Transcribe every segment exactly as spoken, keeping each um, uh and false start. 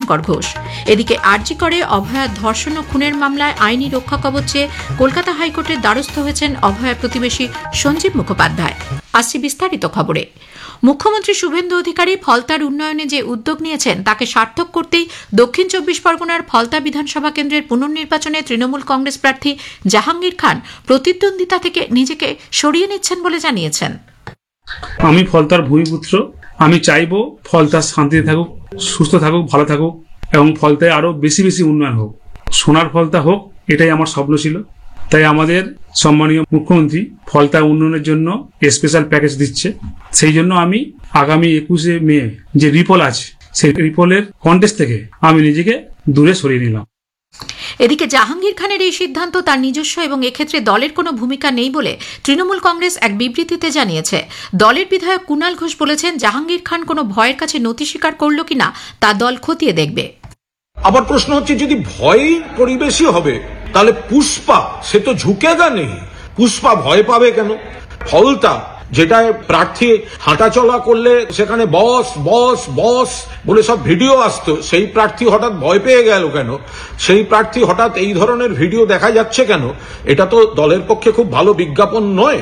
শুভঙ্কর ঘোষ। এদিকে আরজি করে অভয়ার ধর্ষণ ও খুনের মামলায় আইনি রক্ষা কবচ চেয়ে কলকাতা হাইকোর্টের দ্বারস্থ হয়েছেন অভয়ার প্রতিবেশী সঞ্জীব মুখোপাধ্যায়। আসছি বিস্তারিত খবরে। মুখ্যমন্ত্রী শুভেন্দু অধিকারী ফলতার উন্নয়নে যে উদ্যোগ নিয়েছেন তাকে সার্থক করতেই দক্ষিণ চব্বিশ পরগনার ফলতা বিধানসভা কেন্দ্রের পুনর্নির্বাচনে তৃণমূল কংগ্রেস প্রার্থী জাহাঙ্গীর খান প্রতিদ্বন্দ্বিতা থেকে নিজেকে সরিয়ে নিচ্ছেন বলে জানিয়েছেন। আমি ফলতার ভূমিপুত্র, আমি চাইব ফলতা শান্তিতে থাকুক, সুস্থ থাকুক, ভালো থাকুক এবং ফলতায় আরো বেশি বেশি উন্নয়ন হোক, সোনার ফলতা হোক, এটাই আমার স্বপ্ন ছিল। তাই আমাদের সম্মানীয় মুখ্যমন্ত্রী ফলতা উন্নয়নের জন্য স্পেশাল প্যাকেজ দিচ্ছে। সেই জন্য আমি আগামী একুশে মে যে রিপোল আছে সেই রিপোলের কন্টেস্ট থেকে আমি নিজেকে দূরে সরিয়ে নিলাম। এদিকে জাহাঙ্গীর খানের এই সিদ্ধান্ত তার নিজস্ব এবং এক্ষেত্রে দলের কোনো ভূমিকা নেই বলে তৃণমূল কংগ্রেস এক বিবৃতিতে জানিয়েছে। দলের বিধায়ক কুণাল ঘোষ বলেছেন, জাহাঙ্গীর খান কোনো ভয়ের কাছে নথি স্বীকার করল কিনা তা দল খতিয়ে দেখবে। আবার প্রশ্ন হচ্ছে, যদি ভয় পরিবেশই হবে তাহলে পুষ্পা সে তো ঝুঁকেগা নেই, পুষ্পা ভয় পাবে কেন? ফলতা যেটা প্রার্থী হাঁটাচলা করলে সেখানে বস বস বস বলে সব ভিডিও আসতো, সেই প্রার্থী হঠাৎ ভয় পেয়ে গেল কেন? সেই প্রার্থী হঠাৎ এই ধরনের ভিডিও দেখা যাচ্ছে কেন? এটা তো দলের পক্ষে খুব ভালো বিজ্ঞাপন নয়।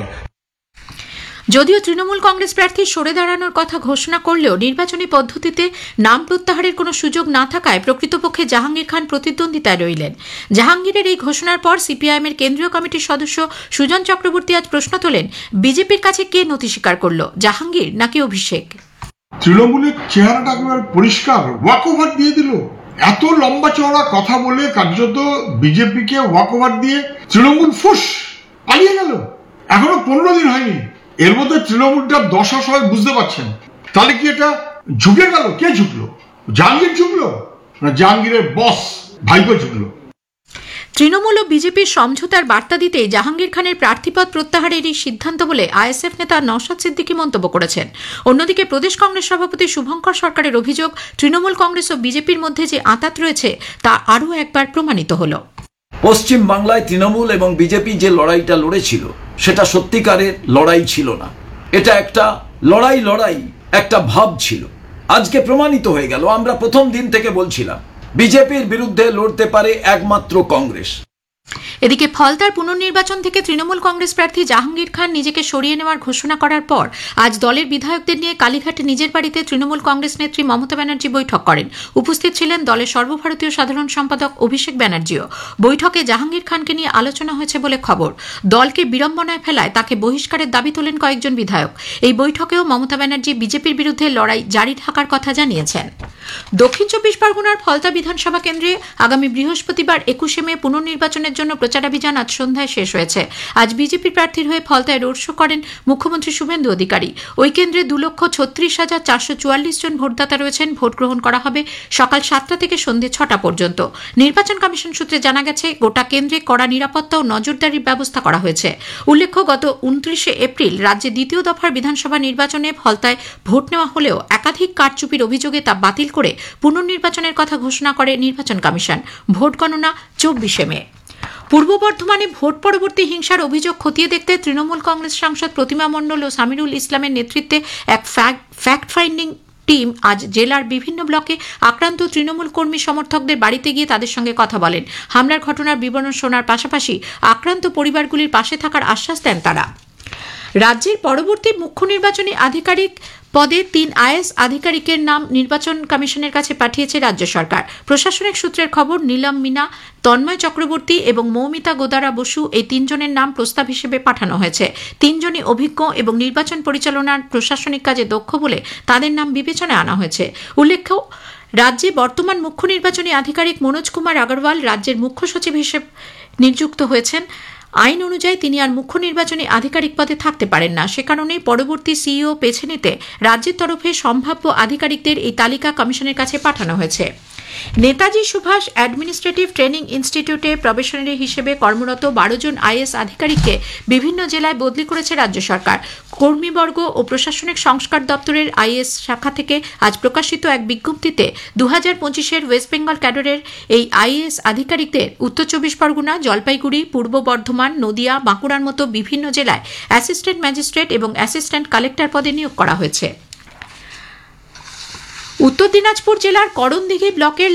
যদিও তৃণমূল কংগ্রেস প্রার্থী সরে দাঁড়ানোর কথা ঘোষণা করলেও নির্বাচনী পদ্ধতিতে নাম প্রত্যাহারের কোনো সুযোগ না থাকায় প্রকৃতপক্ষে জাহাঙ্গীর খান প্রতিদ্বন্দ্বিতায় রইলেন। জাহাঙ্গীরের এই ঘোষণার পর সিপিআইএমের কেন্দ্রীয় কমিটির সদস্য সুজন চক্রবর্তী আজ প্রশ্ন তোলেন, বিজেপির কাছে কে নথি স্বীকার করল, জাহাঙ্গীর নাকি অভিষেক? তৃণমূলের চেহারাটা একেবারে পরিষ্কার, ওয়াক ওভার দিয়ে দিল। এত লম্বা চওড়া কথা বলে কার্যত বিজেপিকে ওয়াক ওভার দিয়ে তৃণমূল ফুস পালিয়ে গেল। এখনো পনেরো দিন হয়নি, এর মধ্যে তৃণমূলটার দশা সবাই বুঝতে পারছেন। তাহলে কি এটা ঝুঁকে গেল? কে ঝুঁকলো? জাহাঙ্গীর ঝুঁকলো না জাহাঙ্গীরের বস ভাইপো ঝুঁকলো? তৃণমূল ও বিজেপির সমঝোতার বার্তা দিতে জাহাঙ্গীর খানের প্রার্থীপদ প্রত্যাহারের এই সিদ্ধান্ত বলে আইএসএফ নেতা নওশাদ সিদ্দিকী মন্তব্য করেছেন। অন্যদিকে প্রদেশ কংগ্রেস সভাপতি শুভঙ্কর সরকারের অভিযোগ, তৃণমূল কংগ্রেস ও বিজেপির মধ্যে যে আঁতাত রয়েছে তা আরও একবার প্রমাণিত হল। পশ্চিম বাংলায় তৃণমূল এবং বিজেপি যে লড়াইটা লড়েছিল সেটা সত্যিকারের লড়াই ছিল না, এটা একটা লড়াই লড়াই একটা ভাব ছিল। আজকে প্রমাণিত হয়ে গেল। আমরা প্রথম দিন থেকে বলছিলাম বিজেপির বিরুদ্ধে লড়তে পারে একমাত্র কংগ্রেস। এদিকে ফলতার পুনর্নির্বাচন থেকে তৃণমূল কংগ্রেস প্রার্থী জাহাঙ্গীর খান নিজেকে সরিয়ে নেওয়ার ঘোষণা করার পর আজ দলের বিধায়কদের নিয়ে কালীঘাটে নিজের বাড়িতে তৃণমূল কংগ্রেস নেত্রী মমতা ব্যানার্জি বৈঠক করেন। উপস্থিত ছিলেন দলের সর্বভারতীয় সাধারণ সম্পাদক অভিষেক ব্যানার্জিও। বৈঠকে জাহাঙ্গীর খানকে নিয়ে আলোচনা হয়েছে বলে খবর। দলকে বিড়ম্বনায় ফেলায় তাকে বহিষ্কারের দাবি তোলেন কয়েকজন বিধায়ক। এই বৈঠকেও মমতা ব্যানার্জি বিজেপির বিরুদ্ধে লড়াই জারি থাকার কথা জানিয়েছেন। দক্ষিণ চব্বিশ পরগনার ফলতা বিধানসভা কেন্দ্রে আগামী বৃহস্পতিবার একুশে মে পুনর্নির্বাচনের জন্য প্রচারাভিযান আজ সন্ধ্যায় শেষ হয়েছে। আজ বিজেপির প্রার্থীর হয়ে ফলতায় রোড শো করেন মুখ্যমন্ত্রী শুভেন্দু অধিকারী। ওই কেন্দ্রে দু লক্ষ ছত্রিশ হাজার চারশো চুয়াল্লিশ জন ভোটদাতা রয়েছেন। ভোট গ্রহণ করা হবে সকাল সাতটা থেকে সন্ধ্যে ছটা পর্যন্ত। নির্বাচন কমিশন সূত্রে জানা গেছে, গোটা কেন্দ্রে কড়া নিরাপত্তা ও নজরদারির ব্যবস্থা করা হয়েছে। উল্লেখ্য, গত উনত্রিশে এপ্রিল রাজ্যে দ্বিতীয় দফার বিধানসভা নির্বাচনে ফলতায় ভোট নেওয়া হলেও একাধিক কারচুপির অভিযোগে তা বাতিল করে পুনর্নির্বাচনের কথা ঘোষণা করে নির্বাচন কমিশন। ভোট গণনা চব্বিশে মে। পূর্ব বর্ধমানে ভোট পরবর্তী হিংসার অভিযোগ খতিয়ে দেখতে তৃণমূল কংগ্রেস সাংসদ প্রতিমা মণ্ডল ও সামিরুল ইসলামের নেতৃত্বে এক ফ্যাক্ট ফাইন্ডিং টিম আজ জেলার বিভিন্ন ব্লকে আক্রান্ত তৃণমূল কর্মী সমর্থকদের বাড়িতে গিয়ে তাদের সঙ্গে কথা বলেন। হামলার ঘটনার বিবরণ শোনার পাশাপাশি আক্রান্ত পরিবারগুলির পাশে থাকার আশ্বাস দেন তারা। রাজ্যের পরবর্তী মুখ্য নির্বাচনী আধিকারিক পদে তিন আইএস আধিকারিকের নাম নির্বাচন কমিশনের কাছে পাঠিয়েছে রাজ্য সরকার। প্রশাসনিক সূত্রের খবর, নীলম মিনা, তন্ময় চক্রবর্তী এবং মৌমিতা গোদারা বসু এই তিনজনের নাম প্রস্তাব হিসেবে পাঠানো হয়েছে। তিনজনই অভিজ্ঞ এবং নির্বাচন পরিচালনার প্রশাসনিক কাজে দক্ষ বলে তাদের নাম বিবেচনায় আনা হয়েছে। উল্লেখ্য, রাজ্যে বর্তমান মুখ্য নির্বাচনী আধিকারিক মনোজ কুমার আগরওয়াল রাজ্যের মুখ্য সচিব হিসেবে নিযুক্ত হয়েছেন। আইন অনুযায়ী তিনি আর মুখ্য নির্বাচনী আধিকারিক পদে থাকতে পারেন না। সে কারণেই পরবর্তী সিইও বেছে নিতে রাজ্যের তরফে সম্ভাব্য আধিকারিকদের এই তালিকা কমিশনের কাছে পাঠানো হয়েছে। নেতাজি সুভাষ অ্যাডমিনিস্ট্রেটিভ ট্রেনিং ইনস্টিটিউটে প্রবেশনারি হিসেবে কর্মরত বারো জন আইএস আধিকারিককে বিভিন্ন জেলায় বদলি করেছে রাজ্য সরকার। কর্মীবর্গ ও প্রশাসনিক সংস্কার দপ্তরের আইএস শাখা থেকে আজ প্রকাশিত এক বিজ্ঞপ্তিতে দু হাজার পঁচিশের ওয়েস্ট বেঙ্গল ক্যাডারের এই আইএস আধিকারিকদের উত্তর চব্বিশ পরগনা, জলপাইগুড়ি, পূর্ব বর্ধমান, নদিয়া, বাঁকুড়ার মতো বিভিন্ন জেলায় অ্যাসিস্ট্যান্ট ম্যাজিস্ট্রেট এবং অ্যাসিস্ট্যান্ট কালেক্টর পদে নিয়োগ করা হয়েছে। উত্তর দিনাজপুর জেলার করণদিঘি ব্লকের